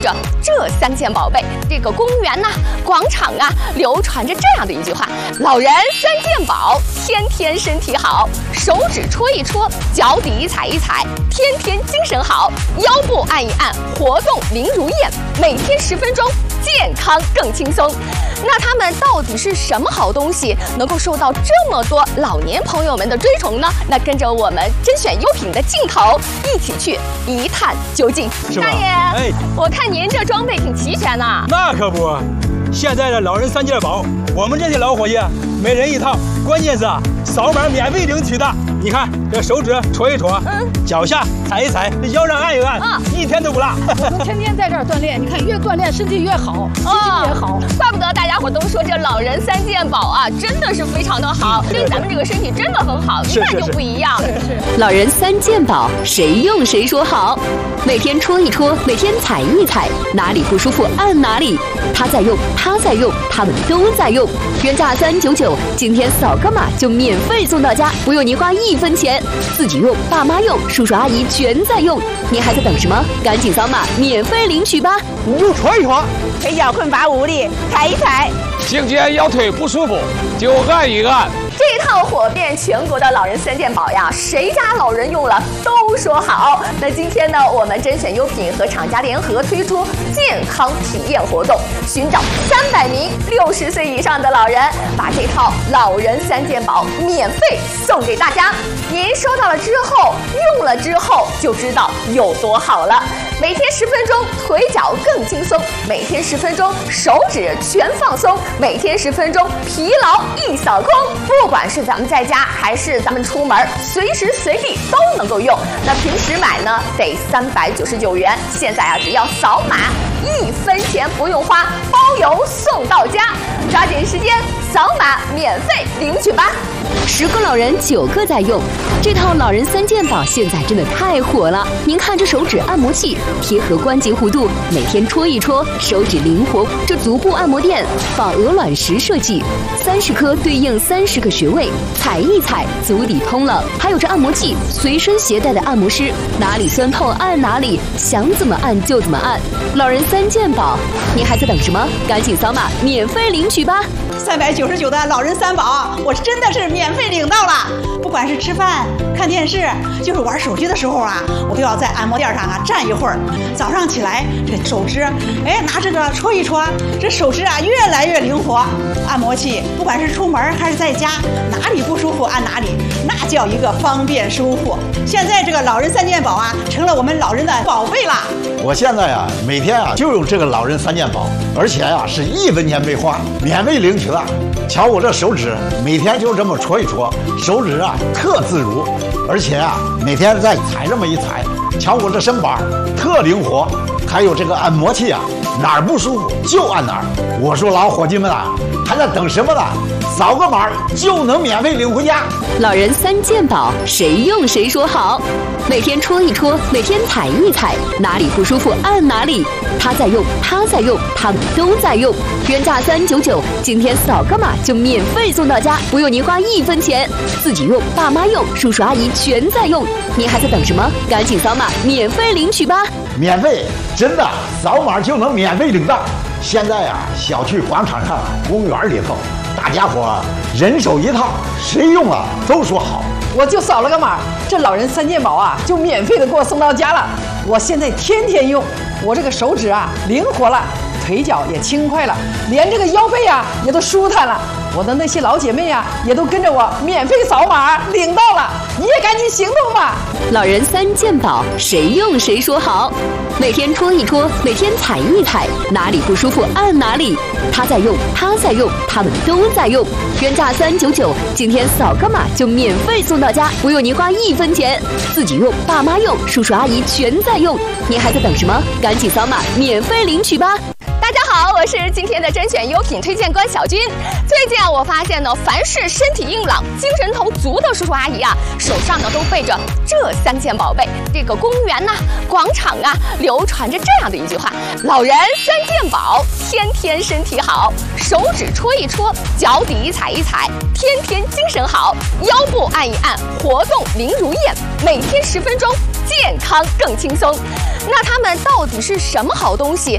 这3件宝贝。这个公园呐、广场啊，流传着这样的一句话：老人3件宝，天天身体好，手指戳一戳，脚底踩一踩，天天精神好，腰部按一按，活动灵如燕，每天10分钟，健康更轻松。那他们到底是什么好东西，能够受到这么多老年朋友们的追崇呢？那跟着我们甄选优品的镜头，一起去一探究竟。大爷， 哎， 我看您这装备挺齐全呐。 那可不，现在的老人3件宝，我们这些老伙计每人一套，关键是扫码免费领取的。你看这手指戳一戳，脚下踩一踩，腰上按一按，一天都不落。 我们天天在这儿锻炼，你看越锻炼身体越好，心情也好。 怪不得大家伙都说这老人3件宝啊，真的是非常的好，对咱们这个身体真的很好，一看就不一样。 老人3件宝，谁用谁说好。每天戳一戳，每天踩一踩，哪里不舒服按哪里。他在用，他在用，他们都在用。原价399，今天扫个码就免费送到家，不用您花1分钱。自己用，爸妈用，叔叔阿姨全在用。您还在等什么？赶紧扫码免费领取吧！ 你就戳一戳，腿脚困乏无力，踩一踩。 颈肩腰腿不舒服就按一按。 这套火遍全国的老人3件宝呀，谁家老人用了都说好。那今天呢，我们甄选优品和厂家联合推出健康体验活动，寻找300名60岁以上的老人，把这套老人3件宝免费送给大家。您收到了之后，用了之后就知道有多好了。每天10分钟，腿脚更轻松；每天10分钟，手指全放松；每天10分钟，疲劳一扫空。不管是咱们在家还是咱们出门，随时随地都能够用。那平时买呢得399元，现在啊只要扫码1分钱不用花，包邮送到家。抓紧时间扫码免费领取吧 ！10个老人9个在用，这套老人3件宝现在真的太火了。您看这手指按摩器，贴合关节弧度，每天戳一戳，手指灵活。这足部按摩垫仿鹅卵石设计，30颗对应30个穴位，踩一踩，足底通了。还有这按摩器，随身携带的按摩师，哪里酸痛按哪里，想怎么按就怎么按。老人3件宝，您还在等什么？赶紧扫码免费领取吧 ！399的老人3宝，我真的是免费领到了。不管是吃饭、看电视，就是玩手机的时候啊，我都要在按摩垫上啊站一会儿。早上起来，这手指拿这个戳一戳，这手指啊越来越灵活。按摩器不管是出门还是在家，哪里不舒服按哪里，那叫一个方便舒服。现在这个老人3件宝啊，成了我们老人的宝贝啦。 我现在啊，每天啊就用这个老人3件宝，而且啊是1分钱没花，免费领取了。瞧我这手指，每天就这么戳一戳，手指啊特自如，而且啊每天再踩这么一踩，瞧我这身板特灵活。还有这个按摩器啊，哪儿不舒服就按哪儿。我说老伙计们啊，还在等什么呢？扫个码就能免费领回家。 老人3件宝，谁用谁说好。每天戳一戳，每天踩一踩，哪里不舒服按哪里。他在用，他在用，他们都在用。原价399，今天扫个码就免费送到家，不用您花1分钱。自己用，爸妈用，叔叔阿姨全在用。您还在等什么？赶紧扫码免费领取吧！ 免费，真的，扫码就能免费领到。现在啊，小区广场上、公园里头，大家伙人手一套，谁用了都说好。 我就扫了个码，这老人3件宝啊，就免费的给我送到家了。我现在天天用，我这个手指啊灵活了，腿脚也轻快了，连这个腰背啊也都舒坦了。我的那些老姐妹啊，也都跟着我免费扫码领到了，你也赶紧行动吧！ 老人3件宝，谁用谁说好。每天戳一戳，每天踩一踩，哪里不舒服按哪里。他在用，他在用，他们都在用。原价399，今天扫个码就免费送到家，不用您花1分钱。自己用，爸妈用，叔叔阿姨全在用。您还在等什么？赶紧扫码免费领取吧！ 大家好，我是今天的甄选优品推荐官小军。最近啊，我发现呢，凡是身体硬朗、精神头足的叔叔阿姨啊，手上呢都背着这3件宝贝。这个公园呐、广场啊，流传着这样的一句话：老人3件宝，天天身体好，手指戳一戳，脚底踩一踩，天天精神好，腰部按一按，活动灵如燕，每天10分钟，健康更轻松。那它们到底是什么好东西，